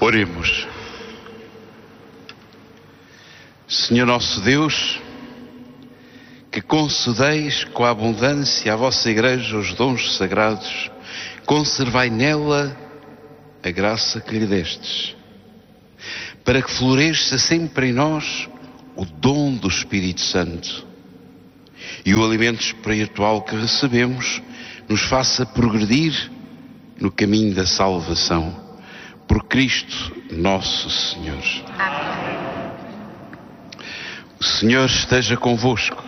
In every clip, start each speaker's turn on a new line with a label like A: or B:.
A: Oremos. Senhor nosso Deus, que concedeis com a abundância à vossa Igreja os dons sagrados, conservai nela a graça que lhe destes, para que floresça sempre em nós o dom do Espírito Santo e o alimento espiritual que recebemos nos faça progredir no caminho da salvação. Por Cristo nosso Senhor.
B: Amém.
A: O Senhor esteja convosco.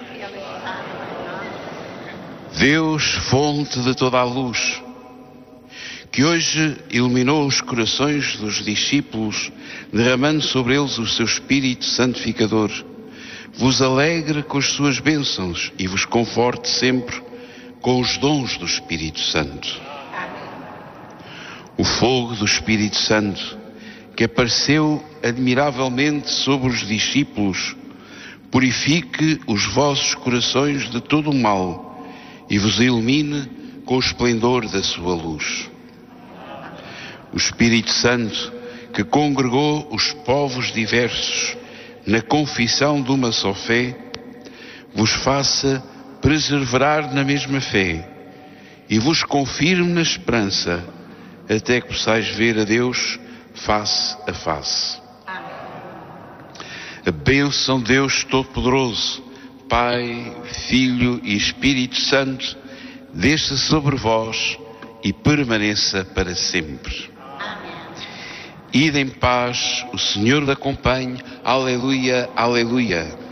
A: Deus, fonte de toda a luz, que hoje iluminou os corações dos discípulos, derramando sobre eles o seu Espírito santificador, vos alegre com as suas bênçãos e vos conforte sempre com os dons do Espírito Santo. O fogo do Espírito Santo, que apareceu admiravelmente sobre os discípulos, purifique os vossos corações de todo o mal e vos ilumine com o esplendor da sua luz. O Espírito Santo, que congregou os povos diversos na confissão de uma só fé, vos faça perseverar na mesma fé e vos confirme na esperança, até que possais ver a Deus face a face.
B: Amém.
A: A bênção de Deus Todo-Poderoso, Pai, Filho e Espírito Santo, desça sobre vós e permaneça para sempre.
B: Amém.
A: Ide em paz, o Senhor te acompanhe. Aleluia, aleluia.